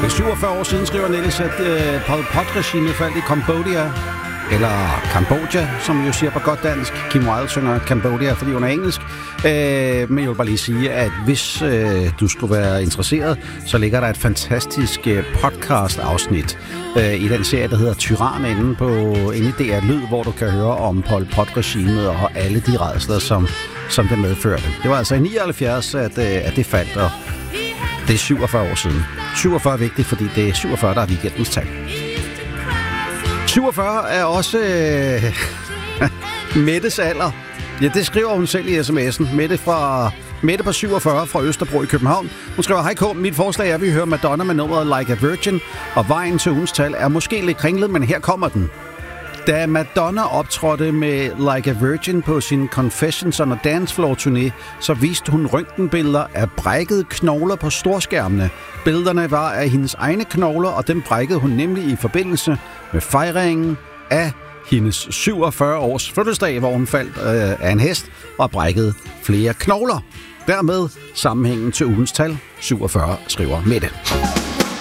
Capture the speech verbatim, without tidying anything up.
For syvogfyrre år siden skriver Niels, at øh, Pol Pot-regimet faldt i Cambodia, eller Kambodja, som jo siger på godt dansk. Kim Wilde synger Cambodia, fordi hun er engelsk. Øh, men jeg vil bare lige sige, at hvis øh, du skulle være interesseret, så ligger der et fantastisk øh, podcast-afsnit øh, i den serie, der hedder Tyran, inde, på, inde i D R Lyd, hvor du kan høre om Pol Pot-regimet og alle de rædsler, som, som det medførte. Det var altså i nioghalvfjerds, at, øh, at det faldt, og det er syvogfyrre år siden. syvogfyrre er vigtigt, fordi det er syvogfyrre, der er weekendens tal. syvogfyrre er også øh, Mettes alder. Ja, det skriver hun selv i sms'en. Mette, fra, Mette på syvogfyrre fra Østerbro i København. Hun skriver, hej K, mit forslag er, at vi hører Madonna med nummeret Like a Virgin, og vejen til ugens tal er måske lidt kringlet, men her kommer den. Da Madonna optrådte med Like a Virgin på sin Confessions on a Dance Floor turné, så viste hun røntgenbilleder af brækkede knogler på storskærmene. Billederne var af hendes egne knogler, og dem brækkede hun nemlig i forbindelse med fejringen af hendes syvogfyrre års fødselsdag, hvor hun faldt øh, af en hest og brækkede flere knogler. Dermed sammenhængen til ugens tal syvogfyrre, skriver Mette.